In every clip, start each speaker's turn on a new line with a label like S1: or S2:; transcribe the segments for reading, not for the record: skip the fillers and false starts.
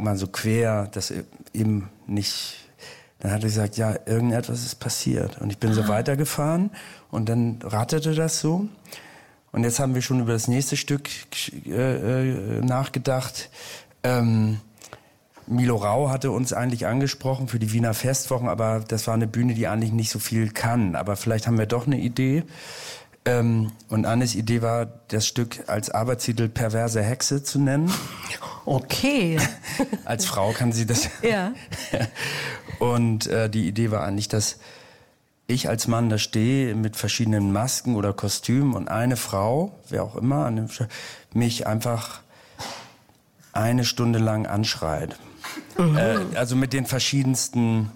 S1: mal so quer, dass eben nicht... Dann hat er gesagt, ja, irgendetwas ist passiert. Und ich bin so weitergefahren und dann ratterte das so. Und jetzt haben wir schon über das nächste Stück nachgedacht. Milo Rau hatte uns eigentlich angesprochen für die Wiener Festwochen, aber das war eine Bühne, die eigentlich nicht so viel kann. Aber vielleicht haben wir doch eine Idee. Und Annes Idee war, das Stück als Arbeitstitel Perverse Hexe zu nennen.
S2: Okay.
S1: Als Frau kann sie das.
S2: Ja.
S1: Und die Idee war eigentlich, dass ich als Mann da stehe mit verschiedenen Masken oder Kostümen und eine Frau, wer auch immer, mich einfach eine Stunde lang anschreit. Also mit den verschiedensten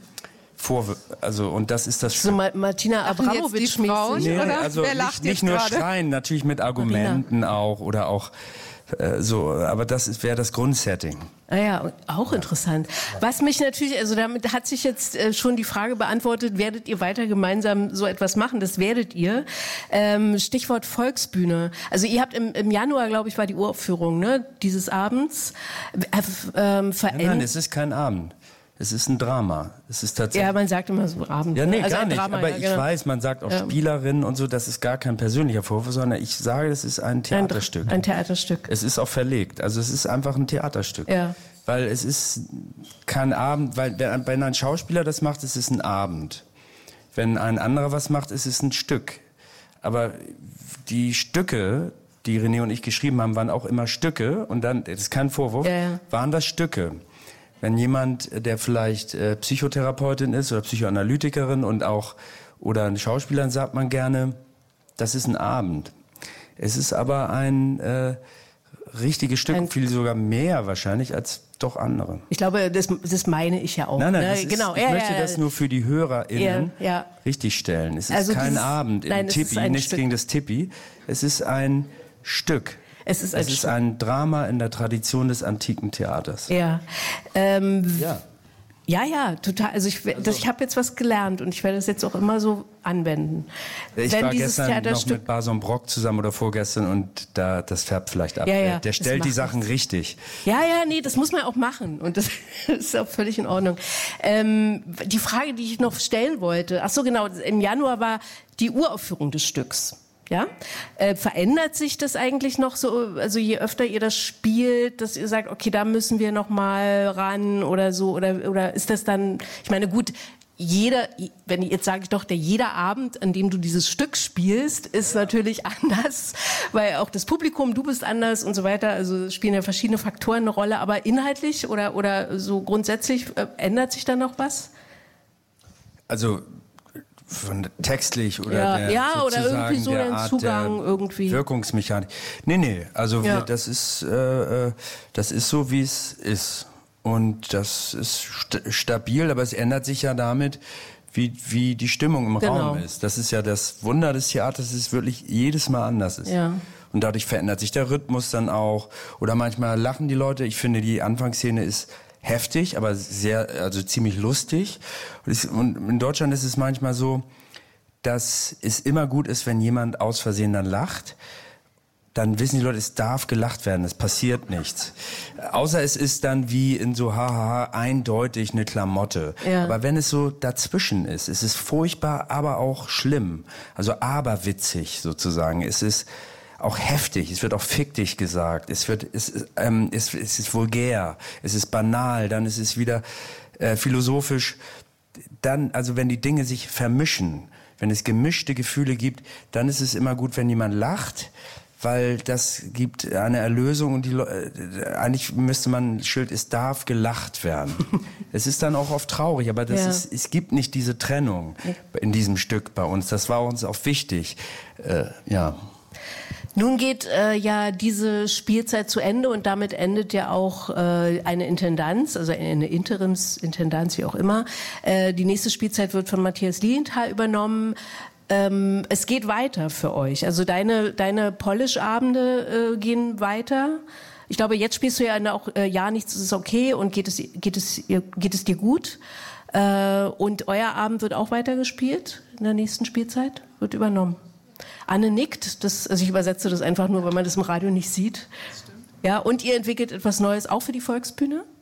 S1: und das ist das
S2: so Martina Abramovic-mäßig.
S1: Nee, also nicht nur schreien, natürlich mit Argumenten auch oder auch aber das wäre das Grundsetting.
S2: Ah ja, auch interessant. Was mich natürlich, also damit hat sich jetzt schon die Frage beantwortet, werdet ihr weiter gemeinsam so etwas machen? Das werdet ihr. Stichwort Volksbühne. Also ihr habt im Januar, glaube ich, war die Uraufführung, ne, dieses Abends.
S1: Nein, es ist kein Abend. Es ist ein Drama. Es ist tatsächlich.
S2: Ja, man sagt immer so Abend.
S1: Ja, nee,
S2: also
S1: gar nicht.
S2: Drama,
S1: aber
S2: ja,
S1: ich
S2: genau.
S1: weiß, man sagt auch Spielerin und so, das ist gar kein persönlicher Vorwurf, sondern ich sage, das ist ein Theaterstück.
S2: Ein Theaterstück.
S1: Es ist auch verlegt. Also es ist einfach ein Theaterstück.
S2: Ja.
S1: Weil es ist kein Abend, weil wenn ein Schauspieler das macht, ist es ein Abend. Wenn ein anderer was macht, ist es ein Stück. Aber die Stücke, die René und ich geschrieben haben, waren auch immer Stücke. Und dann, das ist kein Vorwurf, waren das Stücke. Wenn jemand, der vielleicht Psychotherapeutin ist oder Psychoanalytikerin oder ein Schauspieler, sagt man gerne, das ist ein Abend. Es ist aber ein richtiges Stück, viel sogar mehr wahrscheinlich als doch andere.
S2: Ich glaube, das meine ich ja auch.
S1: Nein,
S2: ne?
S1: ich
S2: möchte
S1: das nur für die HörerInnen richtig stellen. Es ist also kein Abend im Tippi, nichts gegen das Tippi. Es ist ein Stück. Es ist ein Drama in der Tradition des antiken Theaters.
S2: Ja. Ja, total. Also ich habe jetzt was gelernt und ich werde das jetzt auch immer so anwenden.
S1: Ich war gestern noch mit Bason Brock zusammen oder vorgestern und das färbt vielleicht ab. Der stellt die Sachen richtig.
S2: Ja, nee, das muss man auch machen und das ist auch völlig in Ordnung. Die Frage, die ich noch stellen wollte, ach so genau, im Januar war die Uraufführung des Stücks. Ja? Verändert sich das eigentlich noch so, also je öfter ihr das spielt, dass ihr sagt, okay, da müssen wir noch mal ran oder so, oder ist das dann, ich meine, gut, jeder Abend, an dem du dieses Stück spielst, ist natürlich anders, weil auch das Publikum, du bist anders und so weiter, also spielen ja verschiedene Faktoren eine Rolle, aber inhaltlich oder so grundsätzlich ändert sich da noch was?
S1: Also von textlich oder
S2: oder irgendwie so
S1: der
S2: ein
S1: Art
S2: Zugang
S1: der
S2: irgendwie.
S1: Wirkungsmechanik. Nee, also das ist so, wie es ist. Und das ist stabil, aber es ändert sich ja damit, wie die Stimmung im Raum ist. Das ist ja das Wunder des Theaters, dass es wirklich jedes Mal anders ist. Ja. Und dadurch verändert sich der Rhythmus dann auch. Oder manchmal lachen die Leute. Ich finde, die Anfangsszene ist heftig, aber ziemlich lustig. Und in Deutschland ist es manchmal so, dass es immer gut ist, wenn jemand aus Versehen dann lacht. Dann wissen die Leute, es darf gelacht werden, es passiert nichts. Außer es ist dann wie in so eindeutig eine Klamotte. Ja. Aber wenn es so dazwischen ist es furchtbar, aber auch schlimm. Also aberwitzig sozusagen. Es ist auch heftig, es wird auch fick dich gesagt, es ist vulgär, es ist banal, dann ist es wieder philosophisch. Dann, also wenn die Dinge sich vermischen, wenn es gemischte Gefühle gibt, dann ist es immer gut, wenn jemand lacht, weil das gibt eine Erlösung und eigentlich müsste man ein Schild, es darf gelacht werden. Es ist dann auch oft traurig, aber es gibt nicht diese Trennung in diesem Stück bei uns. Das war uns auch wichtig,
S2: Nun geht diese Spielzeit zu Ende und damit endet ja auch eine Intendanz, also eine Interimsintendanz, wie auch immer. Die nächste Spielzeit wird von Matthias Lilienthal übernommen. Es geht weiter für euch. Also deine Polish-Abende gehen weiter. Ich glaube, jetzt spielst du ja auch Ja, nichts ist okay und geht es dir gut. Und euer Abend wird auch weiter gespielt in der nächsten Spielzeit, wird übernommen. Anne nickt, also ich übersetze das einfach nur, weil man das im Radio nicht sieht. Ja, und ihr entwickelt etwas Neues auch für die Volksbühne?